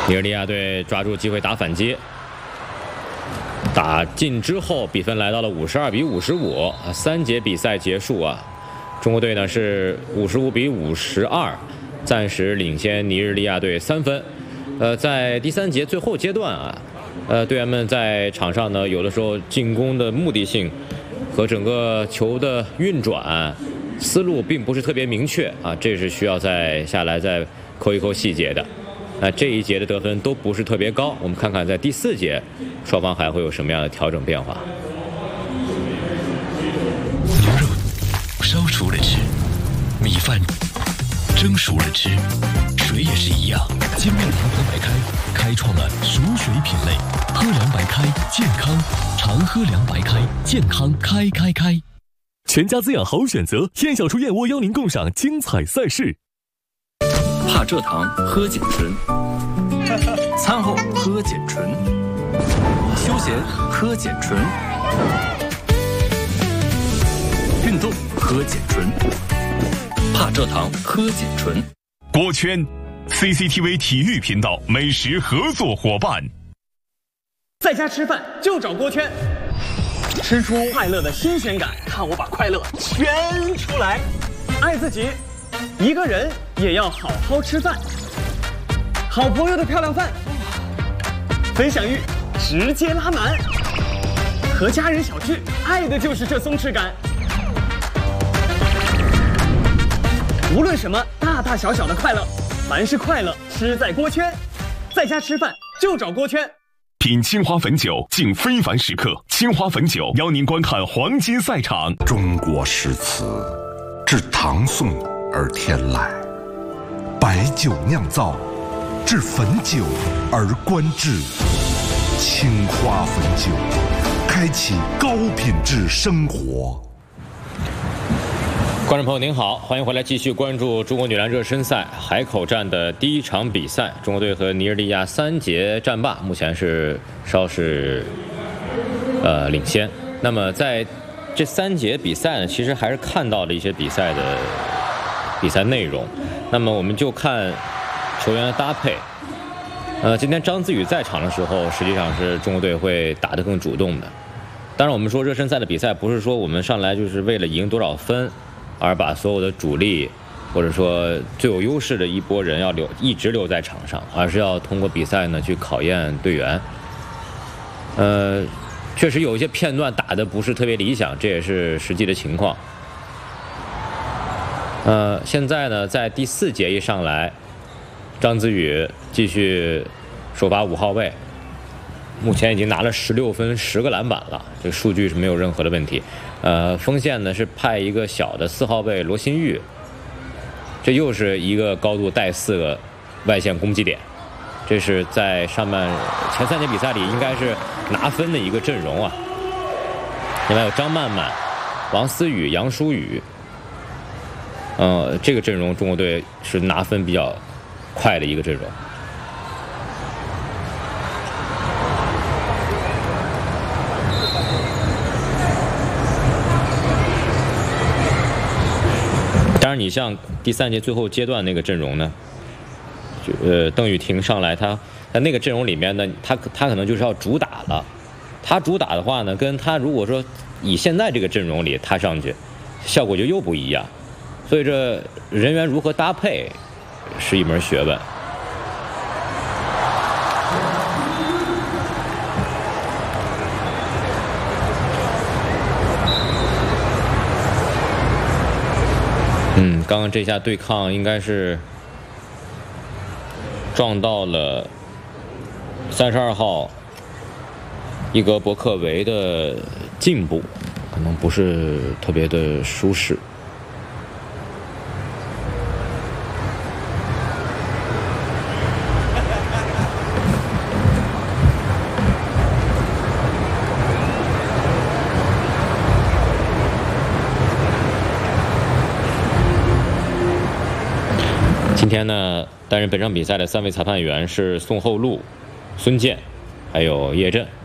尼日利亚队抓住机会打反击，打进之后，比分来到了52比55啊，3节比赛结束啊，中国队呢是55比52，暂时领先尼日利亚队3分。在第3节最后阶段啊，队员们在场上呢，有的时候进攻的目的性和整个球的运转思路并不是特别明确啊，这是需要再下来再抠一抠细节的。这一节的得分都不是特别高，我们看看在第4节双方还会有什么样的调整变化。 牛肉烧熟了吃，米饭蒸熟了吃，水也是一样。精妙银河白开开创了熟水品类，喝凉白开健康，常喝凉白开健康开。 全家滋养好选择，燕小厨燕窝邀您共赏精彩赛事。 怕蔗糖喝碱醇，餐后喝碱醇，休闲喝碱醇，运动喝碱醇，怕蔗糖喝碱醇。 锅圈 CCTV 体育频道美食合作伙伴。 在家吃饭就找锅圈，吃出快乐的新鲜感，看我把快乐圈出来。爱自己，一个人也要好好吃饭。好朋友的漂亮饭，分享欲直接拉满。和家人小聚，爱的就是这松弛感。无论什么大大小小的快乐，凡是快乐吃在锅圈。在家吃饭就找锅圈。 品青花汾酒，敬非凡时刻。青花汾酒邀您观看黄金赛场。 中国诗词，至唐宋而天籁；白酒酿造，至汾酒而观致。青花汾酒，开启高品质生活。 观众朋友您好，欢迎回来继续关注中国女篮热身赛海口站的第1场比赛，中国队和尼日利亚3节战罢，目前是稍是领先。那么在这3节比赛呢，其实还是看到了一些比赛内容。那么我们就看球员的搭配。今天张子宇在场的时候，实际上是中国队会打得更主动的。当然，我们说热身赛的比赛不是说我们上来就是为了赢多少分，而把所有的主力或者说最有优势的一波人要一直留在场上，而是要通过比赛呢去考验队员。确实有一些片段打得不是特别理想，这也是实际的情况。现在呢，在第4节一上来，张子宇继续首发5号位，目前已经拿了16分10个篮板了，这个数据是没有任何的问题。锋线呢是派一个小的4号位罗新玉，这又是一个高度带4个外线攻击点，这是在前3节比赛里应该是拿分的一个阵容啊。另外有张曼曼、王思雨、杨舒雨，这个阵容中国队是拿分比较快的一个阵容。当然，你像第3节最后阶段那个阵容呢，邓雨婷上来，他在那个阵容里面呢，他可能就是要主打了。他主打的话呢，跟他如果说以现在这个阵容里他上去，效果就又不一样。所以这人员如何搭配是一门学问。刚刚这下对抗应该是撞到了32号伊格博克维的颈部，可能不是特别的舒适。今天呢，担任本场比赛的3位裁判员是宋厚禄、孙健，还有叶震。